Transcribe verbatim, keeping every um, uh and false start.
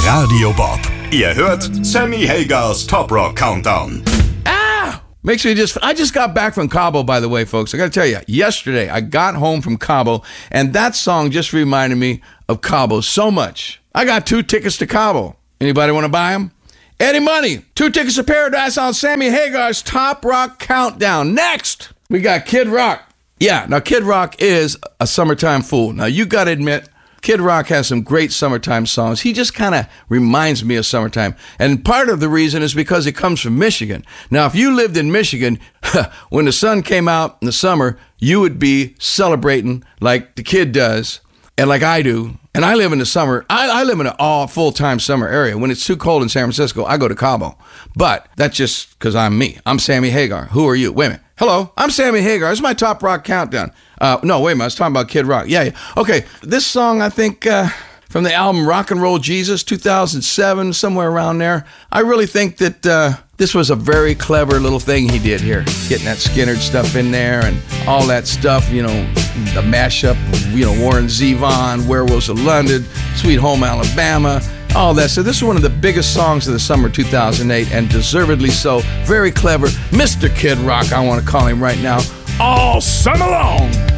Radio Bob. Ihr hört Sammy Hagars Top Rock Countdown. Ah! Makes me just, I just got back from Cabo, by the way, folks. I got to tell you, yesterday I got home from Cabo, and that song just reminded me of Cabo so much. I got two tickets to Cabo. Anybody want to buy them? Eddie Money, two tickets to Paradise on Sammy Hagar's Top Rock Countdown. Next, we got Kid Rock. Yeah, now Kid Rock is a summertime fool. Now you got to admit, Kid Rock has some great summertime songs. He just kind of reminds me of summertime. And part of the reason is because he comes from Michigan. Now, if you lived in Michigan, when the sun came out in the summer, you would be celebrating like the kid does and like I do. And I live in the summer. I, I live in an all full-time summer area. When it's too cold in San Francisco, I go to Cabo. But that's just because I'm me. I'm Sammy Hagar. Who are you? Wait a minute. Hello, I'm Sammy Hagar. This is my Top Rock Countdown. Uh, no, wait a minute. I was talking about Kid Rock. Yeah, yeah. Okay, this song, I think, uh, from the album Rock and Roll Jesus, two thousand seven, somewhere around there. I really think that uh, this was a very clever little thing he did here, getting that Skynyrd stuff in there and all that stuff, you know, the mashup of, you know, Warren Zevon, Werewolves of London, Sweet Home Alabama, all that. So this is one of the biggest songs of the summer two thousand eight, and deservedly so. Very clever. Mister Kid Rock, I want to call him right now, all summer long.